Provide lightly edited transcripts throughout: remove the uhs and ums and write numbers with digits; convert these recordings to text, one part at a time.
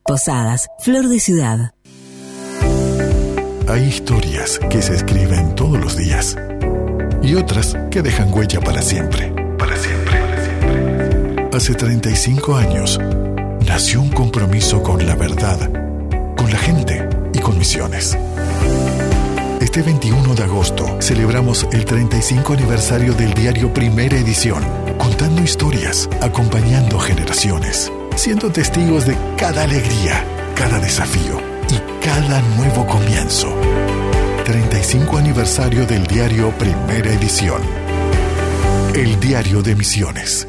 Posadas, flor de ciudad. Hay historias que se escriben todos los días y otras que dejan huella para siempre. Para siempre. Hace 35 años nació un compromiso con la verdad, con la gente y con Misiones. Este 21 de agosto celebramos el 35 aniversario del diario Primera Edición, contando historias, acompañando generaciones, siendo testigos de cada alegría, cada desafío y cada nuevo comienzo. 35 aniversario del diario Primera Edición. El diario de Misiones.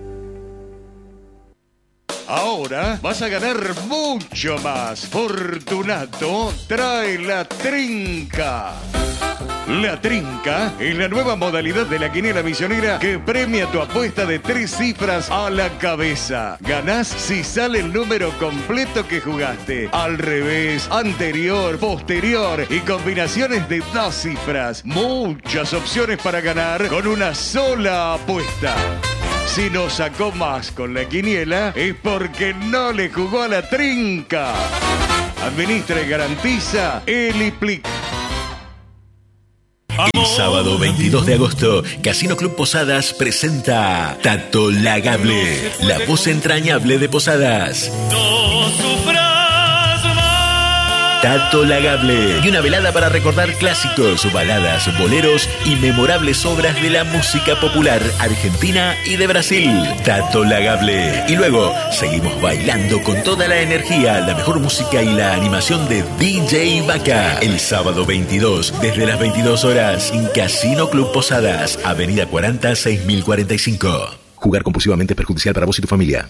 Ahora vas a ganar mucho más. Fortunato trae la trinca. La trinca es la nueva modalidad de la quiniela misionera que premia tu apuesta de 3 cifras a la cabeza. Ganás si sale el número completo que jugaste. Al revés, anterior, posterior y combinaciones de 2 cifras. Muchas opciones para ganar con una sola apuesta. Si no sacó más con la quiniela es porque no le jugó a la trinca. Administra y garantiza Eliplic. El sábado 22 de agosto, Casino Club Posadas presenta Tato Lagable, la voz entrañable de Posadas. Tato Lagable y una velada para recordar clásicos, baladas, boleros y memorables obras de la música popular argentina y de Brasil. Tato Lagable. Y luego seguimos bailando con toda la energía, la mejor música y la animación de DJ Vaca. El sábado 22, desde las 22 horas, en Casino Club Posadas, Avenida 40, 6045. Jugar compulsivamente es perjudicial para vos y tu familia.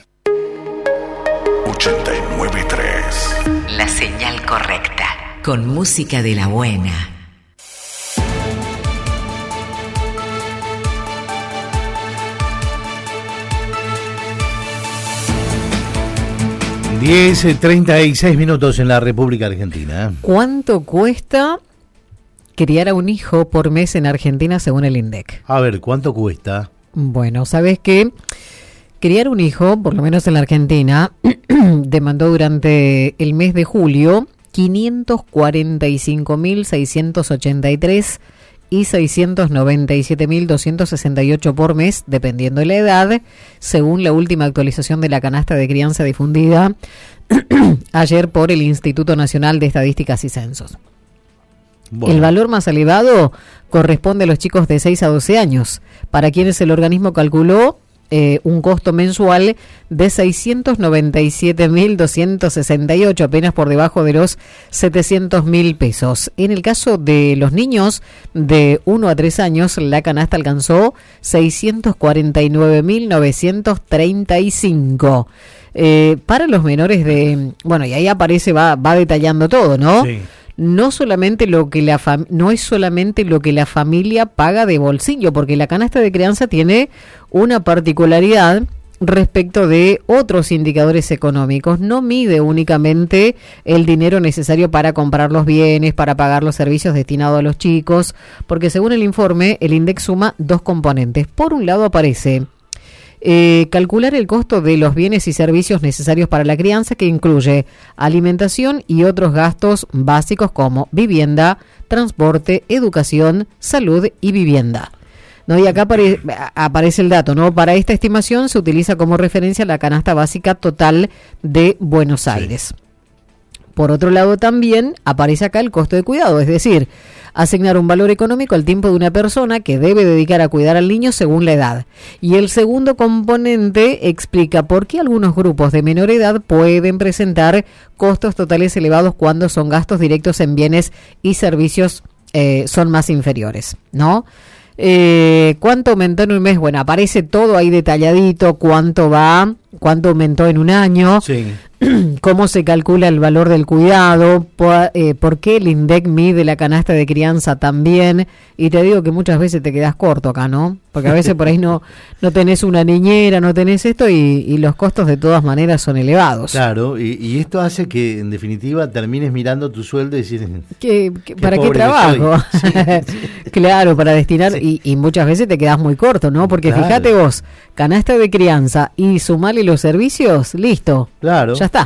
89.3. La señal correcta. Con música de la buena. Diez 36 minutos en la República Argentina. ¿Cuánto cuesta criar a un hijo por mes en Argentina según el INDEC? A ver, ¿cuánto cuesta? Bueno, ¿sabes qué? Criar un hijo, por lo menos en la Argentina, demandó durante el mes de julio 545.683 y 697.268 por mes, dependiendo de la edad, según la última actualización de la canasta de crianza difundida ayer por el Instituto Nacional de Estadísticas y Censos. Bueno. El valor más elevado corresponde a los chicos de 6 a 12 años, para quienes el organismo calculó un costo mensual de 697.268, apenas por debajo de los 700.000 pesos. En el caso de los niños de 1 a 3 años, la canasta alcanzó 649.935. Para los menores de... Bueno, y ahí aparece, va detallando todo, ¿no? Sí. No es solamente lo que la familia paga de bolsillo, porque la canasta de crianza tiene una particularidad respecto de otros indicadores económicos. No mide únicamente el dinero necesario para comprar los bienes, para pagar los servicios destinados a los chicos, porque según el informe, el INDEC suma 2 componentes. Por un lado aparece calcular el costo de los bienes y servicios necesarios para la crianza, que incluye alimentación y otros gastos básicos como vivienda, transporte, educación, salud y vivienda. ¿No? Y acá aparece el dato, ¿no? Para esta estimación se utiliza como referencia la canasta básica total de Buenos Aires. Por otro lado, también aparece acá el costo de cuidado, es decir, asignar un valor económico al tiempo de una persona que debe dedicar a cuidar al niño según la edad. Y el segundo componente explica por qué algunos grupos de menor edad pueden presentar costos totales elevados cuando son gastos directos en bienes y servicios son más inferiores, ¿no? ¿Cuánto aumentó en un mes? Bueno, aparece todo ahí detalladito, cuánto aumentó en un año, sí. Cómo se calcula el valor del cuidado, por qué el INDEC mide la canasta de crianza también, y te digo que muchas veces te quedas corto acá, ¿no? Porque a veces por ahí no tenés una niñera, no tenés esto, y los costos de todas maneras son elevados. Claro, y esto hace que en definitiva termines mirando tu sueldo y decir... ¿Para qué trabajo? Sí, sí. Claro, para destinar, sí. y muchas veces te quedás muy corto, ¿no? Porque claro. Fíjate vos, canasta de crianza y sumarle los servicios, listo. Claro. Ya está.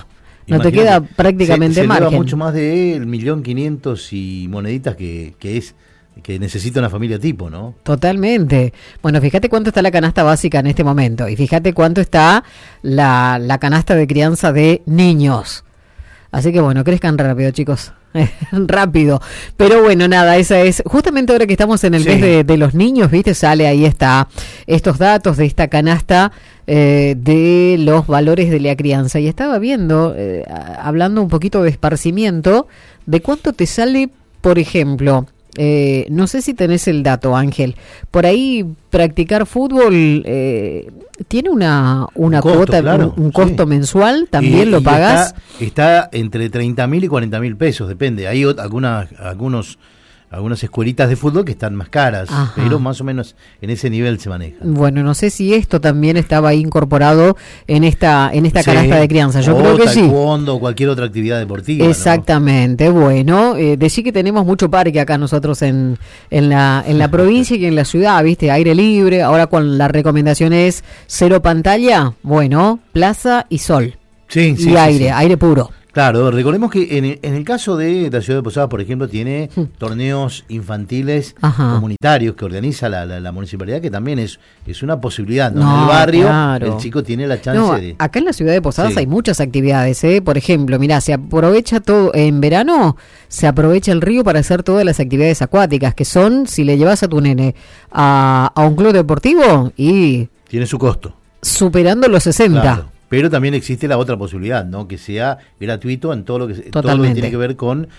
No te queda prácticamente se margen. eleva mucho más de 1.500.000 y moneditas que necesita una familia tipo, ¿no? Totalmente. Bueno, fíjate cuánto está la canasta básica en este momento y fíjate cuánto está la canasta de crianza de niños. Así que bueno, crezcan rápido, chicos. Rápido. Pero bueno, nada, esa es justamente ahora que estamos en el mes de los niños, ¿viste? Sale ahí está estos datos de esta canasta de los valores de la crianza. Y estaba viendo, hablando un poquito de esparcimiento, de cuánto te sale, por ejemplo, no sé si tenés el dato, Ángel, por ahí practicar fútbol tiene una costo, cuota, claro, un costo mensual, también lo pagás. Está entre 30.000 y 40.000 pesos, depende. Hay algunas escuelitas de fútbol que están más caras, ajá, pero más o menos en ese nivel se maneja. Bueno, no sé si esto también estaba ahí incorporado en esta canasta de crianza. Yo creo que sí. Taekwondo o cualquier otra actividad deportiva. Exactamente. ¿No? Bueno, decí que tenemos mucho parque acá nosotros en la provincia y en la ciudad, ¿viste? Aire libre. Ahora con la recomendación es 0 pantalla, bueno, plaza y sol. Sí, y aire puro. Claro, recordemos que en el caso de la ciudad de Posadas, por ejemplo, tiene torneos infantiles, ajá, comunitarios que organiza la municipalidad, que también es una posibilidad, ¿no? En el barrio, claro, el chico tiene la chance de... Acá en la ciudad de Posadas hay muchas actividades, ¿eh? Por ejemplo, mirá, se aprovecha todo, en verano se aprovecha el río para hacer todas las actividades acuáticas, que son, si le llevas a tu nene a un club deportivo, y... tiene su costo. Superando los 60. Claro. Pero también existe la otra posibilidad, ¿no? Que sea gratuito en todo lo que tiene que ver con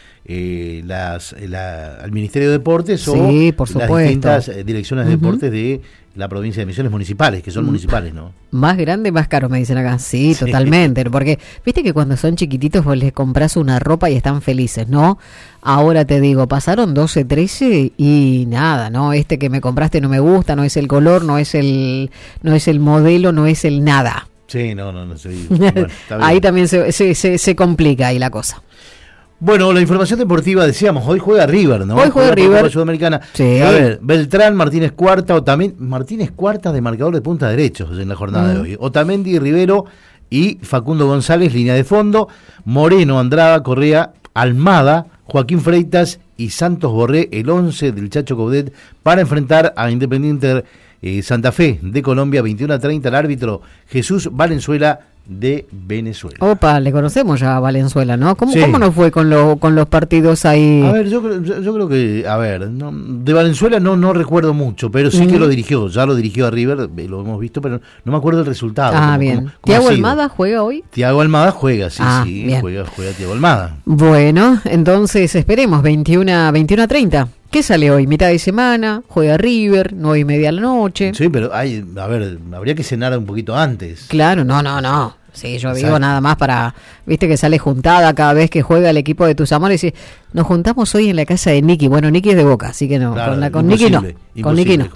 al Ministerio de Deportes, sí, o por las distintas direcciones de deportes de la provincia de Misiones municipales, que son municipales, ¿no? Más grande, más caro, me dicen acá. Sí, totalmente. Porque viste que cuando son chiquititos vos les compras una ropa y están felices, ¿no? Ahora te digo, pasaron 12, 13 y nada, ¿no? Este que me compraste no me gusta, no es el color, no es el modelo, no es el nada. Sí, no, sí, bueno, ahí también se complica ahí la cosa. Bueno, la información deportiva, decíamos, hoy juega River, ¿no? Hoy juega River. La Sudamericana. Sí. A ver, Beltrán, Martínez Cuarta, Martínez Cuarta de marcador de punta derecho en la jornada de hoy. Otamendi, Rivero y Facundo González, línea de fondo. Moreno, Andrada, Correa, Almada, Joaquín Freitas y Santos Borré, el 11 del Chacho Coudet, para enfrentar a Independiente Santa Fe de Colombia, 21:30, el árbitro Jesús Valenzuela de Venezuela. Opa, le conocemos ya a Valenzuela, ¿no? ¿Cómo nos fue con los partidos ahí? A ver, yo creo que, de Valenzuela no recuerdo mucho, pero sí que ya lo dirigió a River, lo hemos visto, pero no me acuerdo el resultado. Bien. ¿Thiago Almada juega hoy? Thiago Almada juega, sí, juega Thiago Almada. Bueno, entonces esperemos, 21:30. ¿Qué sale hoy? Mitad de semana, juega River, 9:30 a la noche. Sí, pero habría que cenar un poquito antes. Claro, no. Sí, yo digo nada más para, viste que sale juntada cada vez que juega el equipo de tus amores y nos juntamos hoy en la casa de Nicky. Bueno, Nicky es de Boca, así que no, claro, con Nicky no. Con Nicky no.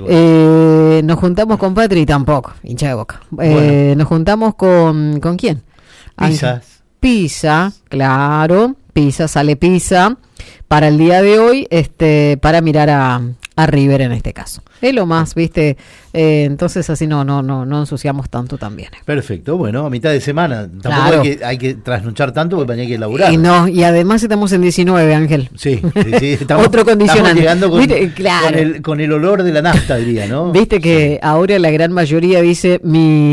Nos juntamos con Patri tampoco, hincha de Boca. Bueno. Nos juntamos con ¿quién? Pisa, claro. Sale Pisa para el día de hoy, para mirar a River en este caso. Es lo más, viste, entonces así no ensuciamos tanto también. Perfecto, bueno, a mitad de semana. Tampoco hay que trasnochar tanto porque mañana hay que laburar. Y además estamos en 19, Ángel. Sí, estamos, otro condicionante. Estamos llegando con el olor de la nafta, diría, ¿no? Viste que ahora la gran mayoría dice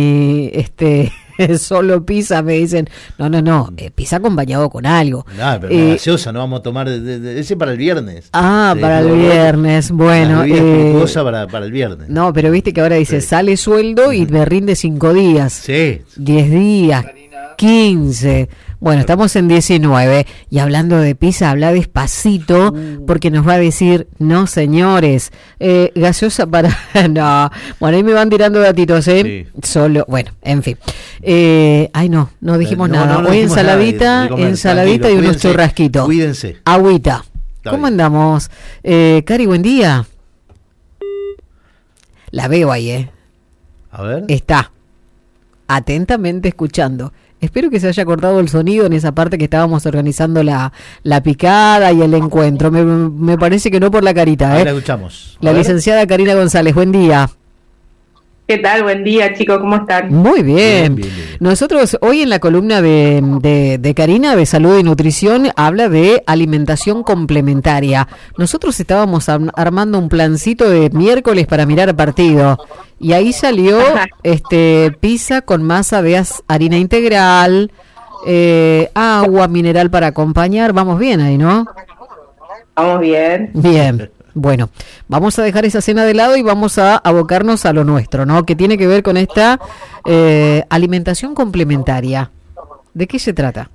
solo pizza, me dicen, no, pizza acompañado con algo. Pero la gaseosa, no vamos a tomar ese para el viernes. Para el viernes, bueno. Para el viernes. No, pero viste que ahora dice, sale sueldo y me rinde 5 días. Sí. 10 días, 15. Bueno, estamos en 19 y hablando de pizza, habla despacito porque nos va a decir, no señores, gaseosa para... no, bueno, ahí me van tirando datitos, Sí. Solo, bueno, en fin. No dijimos nada. Hoy ensaladita y unos churrasquitos. Cuídense. Agüita. ¿Cómo andamos? Cari, buen día. La veo ahí, A ver. Está atentamente escuchando. Espero que se haya cortado el sonido en esa parte que estábamos organizando la picada y el encuentro. Me parece que no por la carita. Ahí la escuchamos. La licenciada Karina González, buen día. ¿Qué tal? Buen día, chicos, ¿cómo están? Muy bien. Bien. Nosotros hoy en la columna de Karina de Salud y Nutrición habla de alimentación complementaria. Nosotros estábamos armando un plancito de miércoles para mirar partido y ahí salió pizza con masa de harina integral, agua mineral para acompañar. Vamos bien ahí, ¿no? Vamos bien. Bien. Bueno, vamos a dejar esa cena de lado y vamos a abocarnos a lo nuestro, ¿no? Que tiene que ver con esta alimentación complementaria. ¿De qué se trata?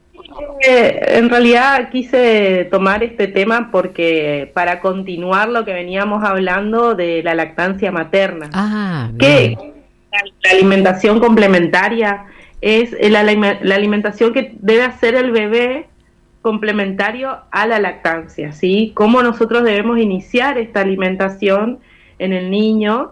En realidad quise tomar este tema porque para continuar lo que veníamos hablando de la lactancia materna. Bien. Que la alimentación complementaria es la alimentación que debe hacer el bebé complementario a la lactancia, ¿sí? Cómo nosotros debemos iniciar esta alimentación en el niño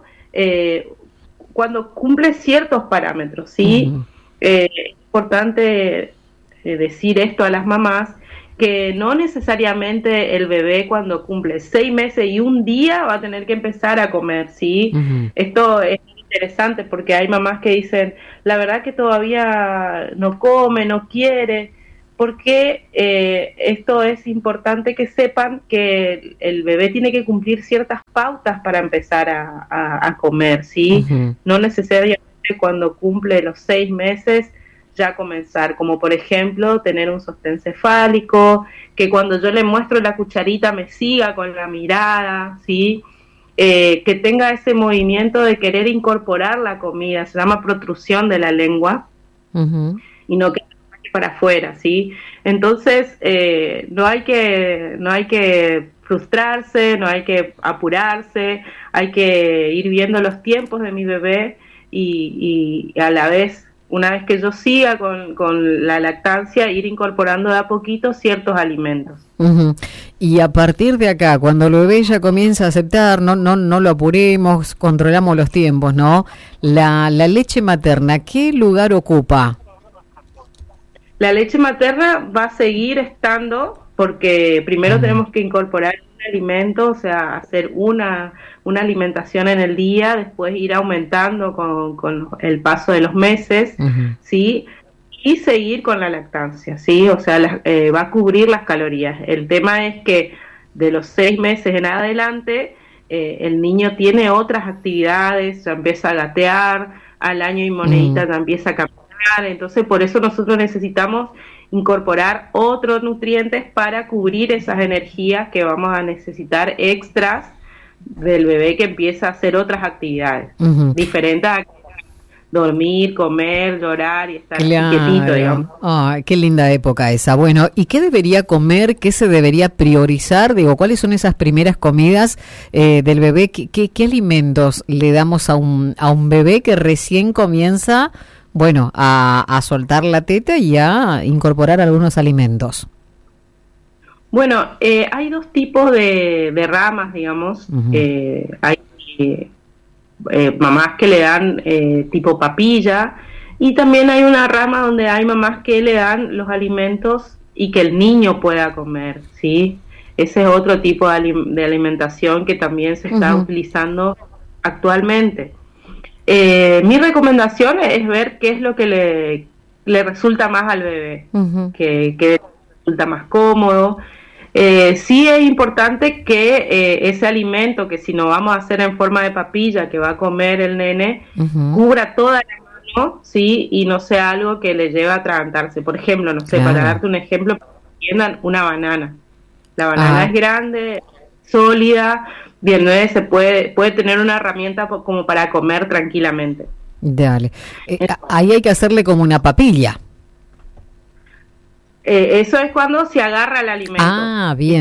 cuando cumple ciertos parámetros, ¿sí? Es importante decir esto a las mamás, que no necesariamente el bebé cuando cumple 6 meses y un día va a tener que empezar a comer, ¿sí? Esto es interesante porque hay mamás que dicen, la verdad que todavía no come, no quiere, porque esto es importante que sepan que el bebé tiene que cumplir ciertas pautas para empezar a comer, ¿sí? No necesariamente cuando cumple los 6 meses ya comenzar, como por ejemplo tener un sostén cefálico, que cuando yo le muestro la cucharita me siga con la mirada, ¿sí? Que tenga ese movimiento de querer incorporar la comida, se llama protrusión de la lengua, y no que para afuera, ¿sí? Entonces, no hay que frustrarse, no hay que apurarse, hay que ir viendo los tiempos de mi bebé y a la vez, una vez que yo siga con la lactancia, ir incorporando de a poquito ciertos alimentos. Y a partir de acá, cuando el bebé ya comienza a aceptar, no lo apuremos, controlamos los tiempos, ¿no? La leche materna, ¿qué lugar ocupa? La leche materna va a seguir estando porque primero tenemos que incorporar un alimento, o sea, hacer una alimentación en el día, después ir aumentando con el paso de los meses, ¿sí? Y seguir con la lactancia, ¿sí? O sea, va a cubrir las calorías. El tema es que de los 6 meses en adelante, el niño tiene otras actividades, ya empieza a gatear, al año y monedita ya empieza a caminar. Entonces por eso nosotros necesitamos incorporar otros nutrientes para cubrir esas energías que vamos a necesitar extras del bebé que empieza a hacer otras actividades diferentes a dormir, comer, llorar y estar quietito, digamos. Qué linda época esa. Bueno, ¿y qué debería comer? ¿Qué se debería priorizar? Digo, ¿cuáles son esas primeras comidas del bebé? ¿Qué alimentos le damos a un bebé que recién comienza, bueno, a soltar la teta y a incorporar algunos alimentos? Bueno, hay 2 tipos de ramas, digamos. Hay mamás que le dan tipo papilla, y también hay una rama donde hay mamás que le dan los alimentos y que el niño pueda comer, ¿sí? Ese es otro tipo de alimentación que también se está utilizando actualmente. Mi recomendación es ver qué es lo que le resulta más al bebé, que resulta más cómodo. Sí es importante que ese alimento, que si no vamos a hacer en forma de papilla que va a comer el nene, cubra toda la mano, ¿sí? Y no sea algo que le lleve a atragantarse. Por ejemplo, no sé, para darte un ejemplo, entiendan, una banana. La banana es grande, sólida, bien, se puede tener una herramienta como para comer tranquilamente. Dale. Ahí hay que hacerle como una papilla. Eso es cuando se agarra el alimento. Bien.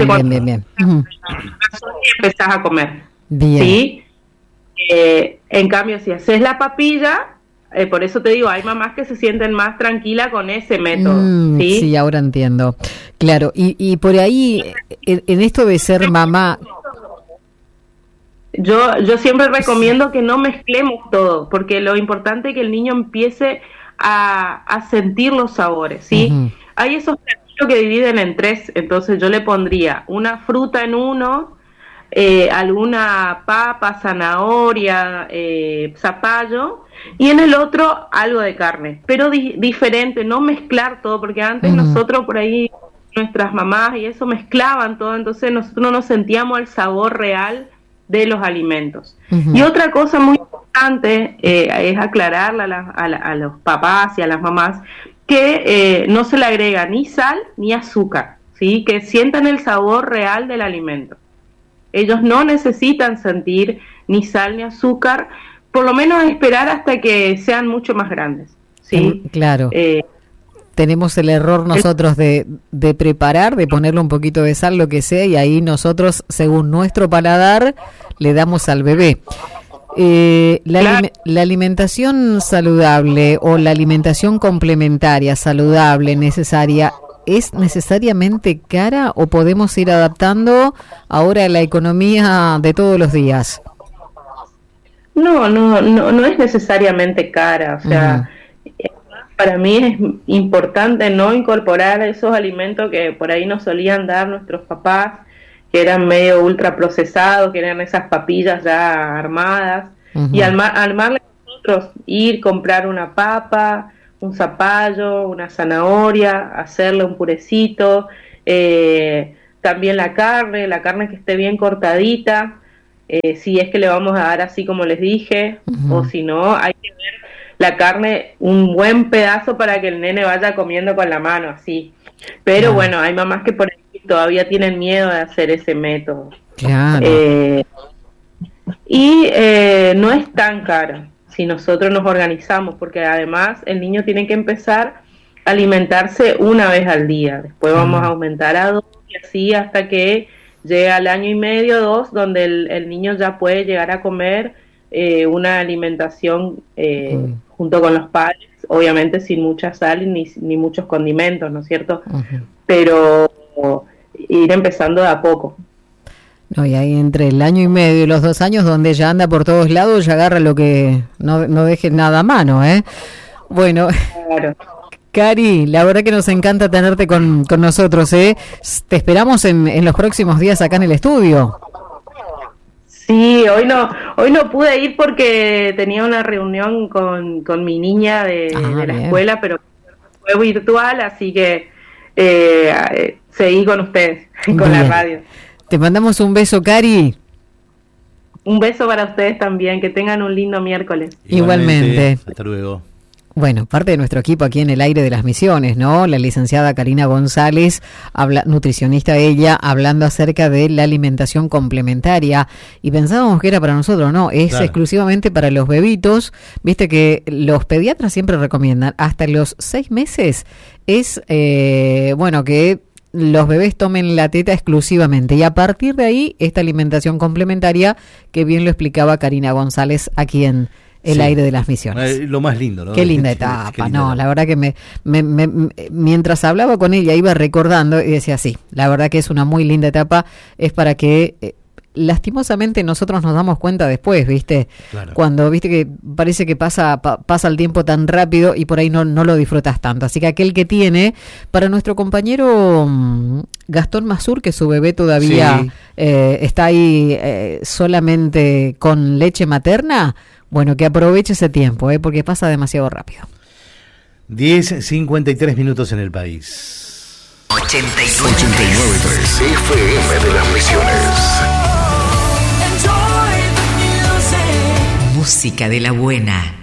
Y empezás a comer. Bien. ¿Sí? En cambio, si haces la papilla, por eso te digo, hay mamás que se sienten más tranquilas con ese método. ¿Sí? Sí, ahora entiendo. Claro, y por ahí, en esto de ser mamá... Yo siempre recomiendo que no mezclemos todo, porque lo importante es que el niño empiece a sentir los sabores, ¿sí? Hay esos platillos que dividen en 3, entonces yo le pondría una fruta en uno, alguna papa, zanahoria, zapallo, y en el otro algo de carne, pero diferente, no mezclar todo, porque antes nosotros por ahí, nuestras mamás y eso mezclaban todo, entonces nosotros no sentíamos el sabor real de los alimentos. Y otra cosa muy importante es aclararle a los papás y a las mamás que no se le agrega ni sal ni azúcar, ¿sí? Que sientan el sabor real del alimento. Ellos no necesitan sentir ni sal ni azúcar, por lo menos esperar hasta que sean mucho más grandes, ¿sí? Claro. Tenemos el error nosotros de preparar, de ponerle un poquito de sal, lo que sea, y ahí nosotros, según nuestro paladar, le damos al bebé. La alimentación saludable o la alimentación complementaria saludable necesaria, ¿es necesariamente cara o podemos ir adaptando ahora a la economía de todos los días? No es necesariamente cara, o sea, para mí es importante no incorporar esos alimentos que por ahí nos solían dar nuestros papás, que eran medio ultra procesados, que eran esas papillas ya armadas, y armarle nosotros, ir, comprar una papa, un zapallo, una zanahoria, hacerle un purecito, también la carne que esté bien cortadita, si es que le vamos a dar así como les dije, o si no, hay que ver la carne, un buen pedazo para que el nene vaya comiendo con la mano, así. Pero bueno, hay mamás que por ahí todavía tienen miedo de hacer ese método. Claro. Y no es tan caro si nosotros nos organizamos, porque además el niño tiene que empezar a alimentarse una vez al día. Después vamos a aumentar a 2 y así hasta que llega al 1 año y medio, 2, donde el niño ya puede llegar a comer una alimentación junto con los padres, obviamente sin mucha sal ni muchos condimentos, ¿no es cierto? Pero ir empezando de a poco. No, y ahí entre el 1 año y medio y los 2 años, donde ya anda por todos lados, ya agarra lo que no deje nada a mano, ¿eh? Bueno, claro. Cari, la verdad que nos encanta tenerte con nosotros, ¿eh? Te esperamos en los próximos días acá en el estudio. Sí, hoy no pude ir porque tenía una reunión con mi niña de la escuela, pero fue virtual, así que seguí con ustedes, con la radio. Te mandamos un beso, Cari. Un beso para ustedes también, que tengan un lindo miércoles. Igualmente. Hasta luego. Bueno, parte de nuestro equipo aquí en el aire de las Misiones, ¿no? La licenciada Karina González, nutricionista ella, hablando acerca de la alimentación complementaria. Y pensábamos que era para nosotros, no, es exclusivamente para los bebitos. Viste que los pediatras siempre recomiendan hasta los 6 meses es, que los bebés tomen la teta exclusivamente. Y a partir de ahí, esta alimentación complementaria, que bien lo explicaba Karina González aquí en el aire de las Misiones. Lo más lindo, ¿no? Qué linda etapa, la verdad que mientras hablaba con ella iba recordando y decía, sí, la verdad que es una muy linda etapa, es para que lastimosamente nosotros nos damos cuenta después, ¿viste? Claro. Cuando, viste que parece que pasa el tiempo tan rápido y por ahí no lo disfrutas tanto. Así que aquel que tiene, para nuestro compañero Gastón Mazur, que su bebé todavía está ahí solamente con leche materna, bueno, que aproveche ese tiempo, porque pasa demasiado rápido. 10:53 minutos en el país. 89.3 FM de las Misiones. Música de la buena.